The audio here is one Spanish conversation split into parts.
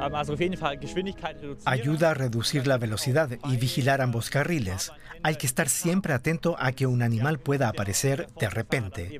Ayuda a reducir la velocidad y vigilar ambos carriles. Hay que estar siempre atento a que un animal pueda aparecer de repente.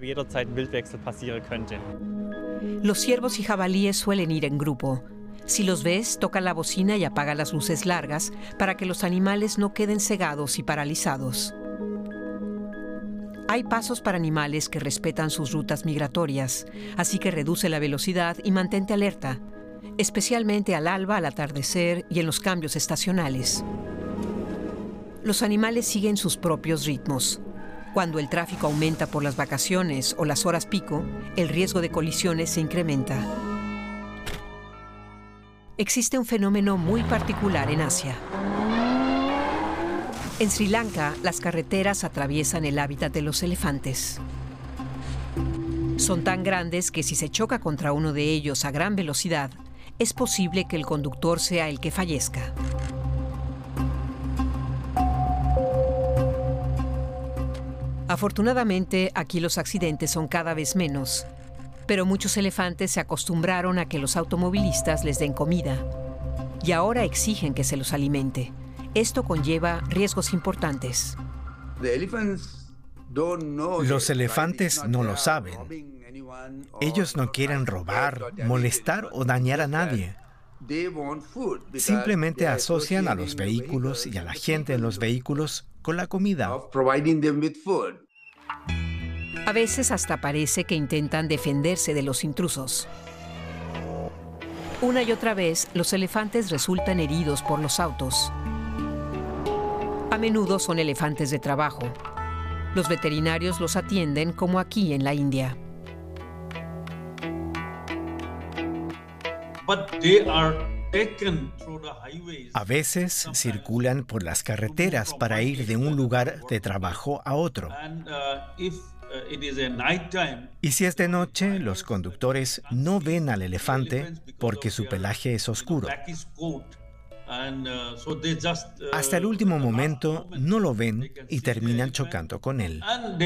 Los ciervos y jabalíes suelen ir en grupo. Si los ves, toca la bocina y apaga las luces largas para que los animales no queden cegados y paralizados. Hay pasos para animales que respetan sus rutas migratorias, así que reduce la velocidad y mantente alerta, especialmente al alba, al atardecer y en los cambios estacionales. Los animales siguen sus propios ritmos. Cuando el tráfico aumenta por las vacaciones o las horas pico, el riesgo de colisiones se incrementa. Existe un fenómeno muy particular en Asia. En Sri Lanka, las carreteras atraviesan el hábitat de los elefantes. Son tan grandes que si se choca contra uno de ellos a gran velocidad, es posible que el conductor sea el que fallezca. Afortunadamente, aquí los accidentes son cada vez menos, pero muchos elefantes se acostumbraron a que los automovilistas les den comida y ahora exigen que se los alimente. Esto conlleva riesgos importantes. Los elefantes no lo saben. Ellos no quieren robar, molestar o dañar a nadie. Simplemente asocian a los vehículos y a la gente en los vehículos con la comida. A veces hasta parece que intentan defenderse de los intrusos. Una y otra vez, los elefantes resultan heridos por los autos. A menudo son elefantes de trabajo. Los veterinarios los atienden como aquí en la India. A veces circulan por las carreteras para ir de un lugar de trabajo a otro. Y si es de noche, los conductores no ven al elefante porque su pelaje es oscuro. Hasta el último momento no lo ven y terminan chocando con él.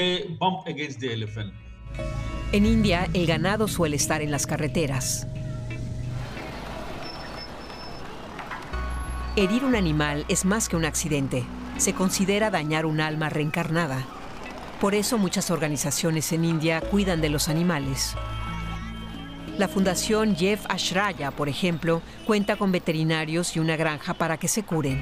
En India, el ganado suele estar en las carreteras. Herir un animal es más que un accidente. Se considera dañar un alma reencarnada. Por eso muchas organizaciones en India cuidan de los animales. La Fundación Jeev Ashraya, por ejemplo, cuenta con veterinarios y una granja para que se curen.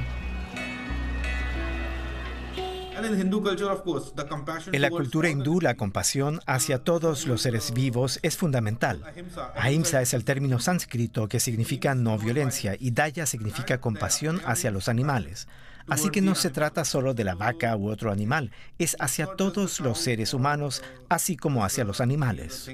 En la cultura hindú, la compasión hacia todos los seres vivos es fundamental. Ahimsa es el término sánscrito que significa no violencia y daya significa compasión hacia los animales. Así que no se trata solo de la vaca u otro animal, es hacia todos los seres humanos, así como hacia los animales.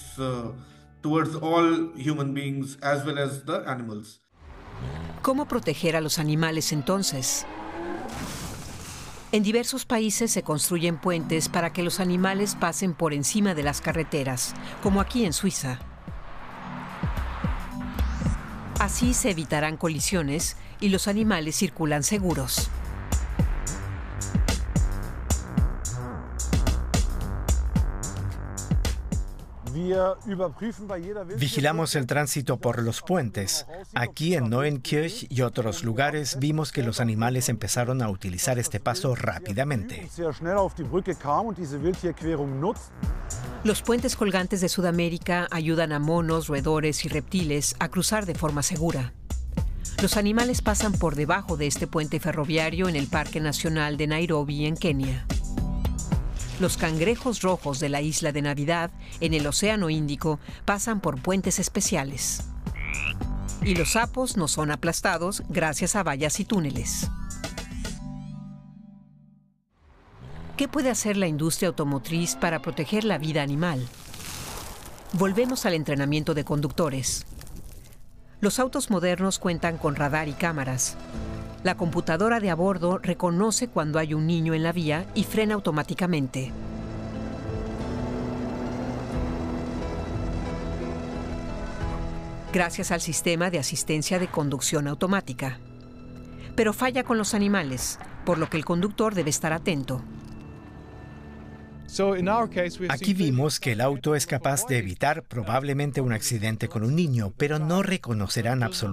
¿Cómo proteger a los animales entonces? En diversos países se construyen puentes para que los animales pasen por encima de las carreteras, como aquí en Suiza. Así se evitarán colisiones y los animales circulan seguros. Vigilamos el tránsito por los puentes. Aquí en Neuenkirch y otros lugares vimos que los animales empezaron a utilizar este paso rápidamente. Los puentes colgantes de Sudamérica ayudan a monos, roedores y reptiles a cruzar de forma segura. Los animales pasan por debajo de este puente ferroviario en el Parque Nacional de Nairobi, en Kenia. Los cangrejos rojos de la isla de Navidad, en el Océano Índico, pasan por puentes especiales. Y los sapos no son aplastados gracias a vallas y túneles. ¿Qué puede hacer la industria automotriz para proteger la vida animal? Volvemos al entrenamiento de conductores. Los autos modernos cuentan con radar y cámaras. La computadora de a bordo reconoce cuando hay un niño en la vía y frena automáticamente. Gracias al sistema de asistencia de conducción automática. Pero falla con los animales, por lo que el conductor debe estar atento. Aquí vimos que el auto es capaz de evitar probablemente un accidente con un niño, pero no reconocerán absolutamente